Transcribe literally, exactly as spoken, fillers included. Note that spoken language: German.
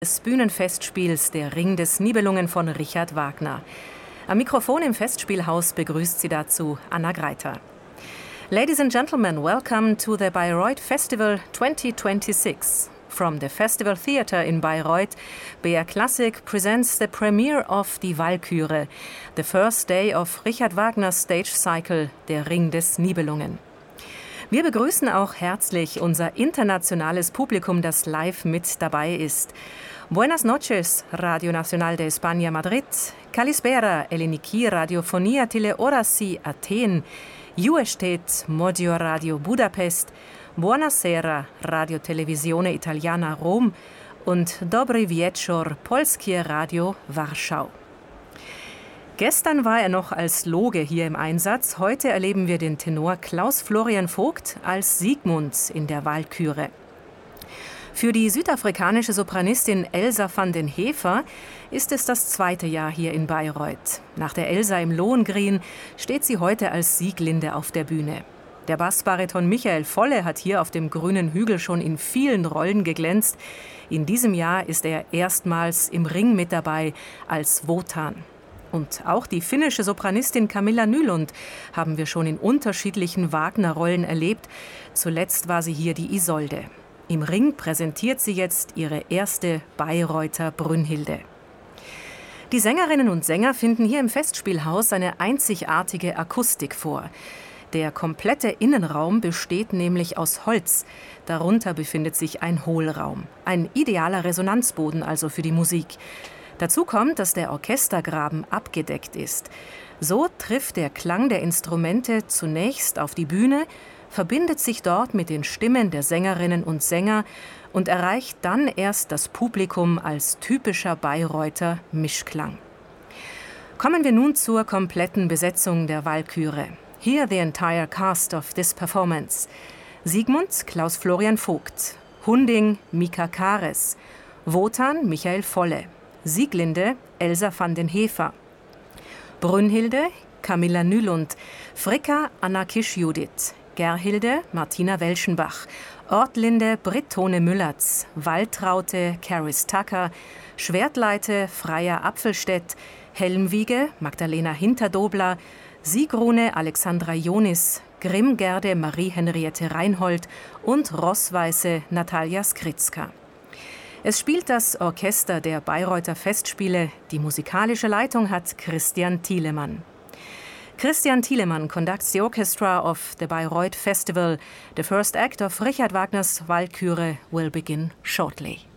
des Bühnenfestspiels Der Ring des Nibelungen von Richard Wagner. Am Mikrofon im Festspielhaus begrüßt sie dazu Anna Greiter. Ladies and gentlemen, welcome to the Bayreuth Festival twenty twenty-six. From the Festival Theatre in Bayreuth, B R Classic presents the premiere of Die Walküre, the first day of Richard Wagners stage cycle Der Ring des Nibelungen. Wir begrüßen auch herzlich unser internationales Publikum, das live mit dabei ist. Buenas noches, Radio Nacional de España Madrid, Kalispera, Eleniki, Radiofonia Teleorasi Athen, Juestet, Modio Radio Budapest, Buonasera, Radio Televisione Italiana Rom und Dobry Wieczór, Polskie Radio Warschau. Gestern war er noch als Loge hier im Einsatz. Heute erleben wir den Tenor Klaus Florian Vogt als Siegmund in der Walküre. Für die südafrikanische Sopranistin Elsa van den Heever ist es das zweite Jahr hier in Bayreuth. Nach der Elsa im Lohengrin steht sie heute als Sieglinde auf der Bühne. Der Bassbariton Michael Volle hat hier auf dem grünen Hügel schon in vielen Rollen geglänzt. In diesem Jahr ist er erstmals im Ring mit dabei als Wotan. Und auch die finnische Sopranistin Camilla Nylund haben wir schon in unterschiedlichen Wagner-Rollen erlebt. Zuletzt war sie hier die Isolde. Im Ring präsentiert sie jetzt ihre erste Bayreuther Brünnhilde. Die Sängerinnen und Sänger finden hier im Festspielhaus eine einzigartige Akustik vor. Der komplette Innenraum besteht nämlich aus Holz. Darunter befindet sich ein Hohlraum. Ein idealer Resonanzboden also für die Musik. Dazu kommt, dass der Orchestergraben abgedeckt ist. So trifft der Klang der Instrumente zunächst auf die Bühne, verbindet sich dort mit den Stimmen der Sängerinnen und Sänger und erreicht dann erst das Publikum als typischer Bayreuther Mischklang. Kommen wir nun zur kompletten Besetzung der Walküre. Here the entire cast of this performance. Siegmund Klaus Florian Vogt, Hunding Mika Kares, Wotan Michael Volle, Sieglinde Elsa van den Heever, Brünnhilde Camilla Nylund, Fricka Anna Kisch-Judith, Gerhilde Martina Welschenbach, Ortlinde Britt-Tone Müllertz, Waltraute Caris Tucker, Schwertleite Freya Apfelstedt, Helmwiege Magdalena Hinterdobler, Siegrune Alexandra Jonis, Grimmgerde Marie-Henriette Reinhold und Rossweiße Natalia Skritzka. Es spielt das Orchester der Bayreuther Festspiele. Die musikalische Leitung hat Christian Thielemann. Christian Thielemann conducts the orchestra of the Bayreuth Festival. The first act of Richard Wagner's Walküre will begin shortly.